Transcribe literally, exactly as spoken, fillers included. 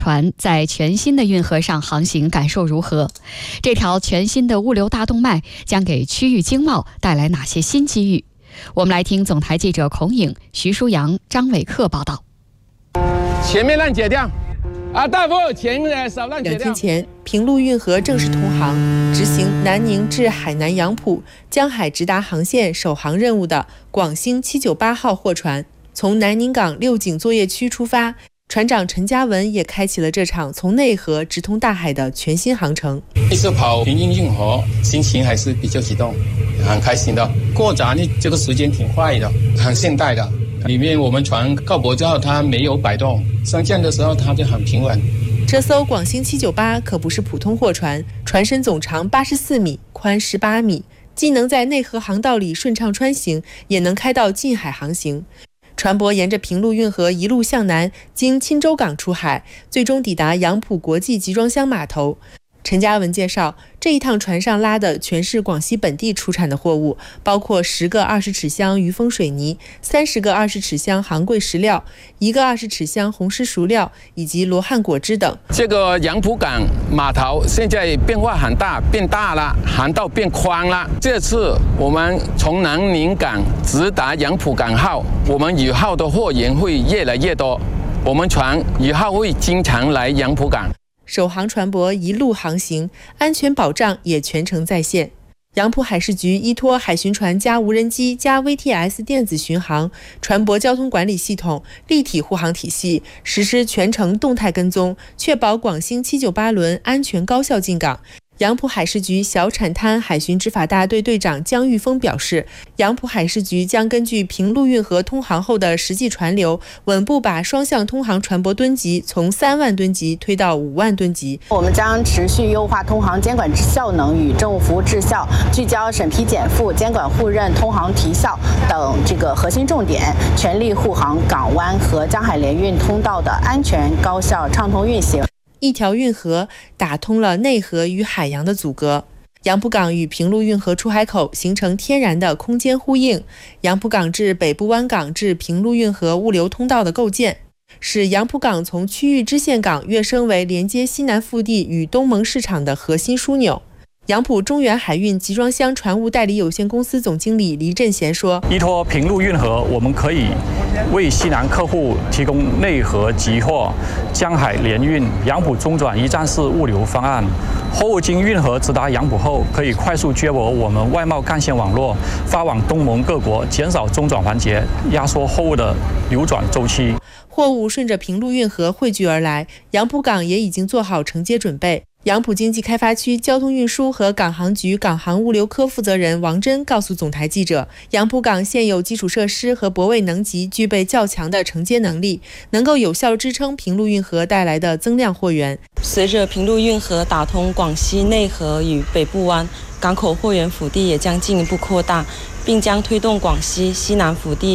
船在全新的运河上航行感受如何？这条全新的物流大动脉将给区域经贸带来哪些新机遇？我们来听总台记者孔颖、徐舒阳、张伟克报道。 前面让解掉，啊，大夫，前面少让解掉。 两天前，平陆运河正式通航，执行南宁至海南杨浦江海直达航线首航任务的广星七九八号货船，从南宁港六井作业区出发。船长陈嘉文也开启了这场从内河直通大海的全新航程。 第一次跑平陆运河，心情还是比较激动，很开心的。过闸呢，这个时间挺快的，很现代的。里面我们船靠泊之后，它没有摆动，升降的时候它就很平稳。 这艘广星七九八可不是普通货船，船身总长八十四米，宽十八米，既能在内河航道里顺畅穿行，也能开到近海航行。船舶沿着平陆运河一路向南，经钦州港出海，最终抵达杨浦国际集装箱码头。陈嘉文介绍，这一趟船上拉的全是广西本地出产的货物，包括十个二十尺箱余丰水泥、三十个二十尺箱杭贵石料、一个二十尺箱红狮熟料以及罗汉果汁等。 这个杨浦港码头现在变化很大，变大了，航道变宽了。这次我们从南宁港直达杨浦港后，我们以后的货源会越来越多，我们船以后会经常来杨浦港。 首航船舶一路航行，安全保障也全程在线。杨浦海事局依托海巡船加无人机加 V T S 电子巡航、船舶交通管理系统、立体护航体系，实施全程动态跟踪，确保广星七九八轮安全高效进港。杨浦海事局小产滩海巡执法大队队长姜玉峰表示，杨浦海事局将根据平陆运河通航后的实际船流，稳步把双向通航船舶吨级从三万吨级推到五万吨级。 我们将持续优化通航监管效能与政务服务质效，聚焦审批减负、监管互认、通航提效等这个核心重点，全力护航港湾和江海联运通道的安全、高效、畅通运行。 一条运河打通了内河与海洋的阻隔，杨浦港与平陆运河出海口形成天然的空间呼应。杨浦港至北部湾港至平陆运河物流通道的构建，使杨浦港从区域支线港跃升为连接西南腹地与东盟市场的核心枢纽。杨浦中原海运集装箱船务代理有限公司总经理黎振贤说， 依托平陆运河，我们可以为西南客户提供内河集货、江海联运、杨浦中转一站式物流方案。货物经运河直达杨浦后，可以快速接驳我们外贸干线网络，发往东盟各国，减少中转环节，压缩货物的流转周期。 货物顺着平陆运河汇聚而来，杨浦港也已经做好承接准备。杨浦经济开发区交通运输和港航局港航物流科负责人王真告诉总台记者，杨浦港现有基础设施和泊位能级具备较强的承接能力，能够有效支撑平陆运河带来的增量货源。 随着平陆运河打通广西内河与北部湾，港口货源腹地也将进一步扩大，并将推动广西西南腹地